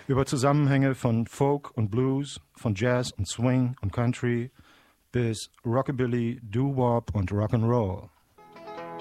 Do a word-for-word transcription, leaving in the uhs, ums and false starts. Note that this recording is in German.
über Zusammenhänge von Folk und Blues, von Jazz und Swing und Country bis Rockabilly, Doo-Wop und Rock'n'Roll.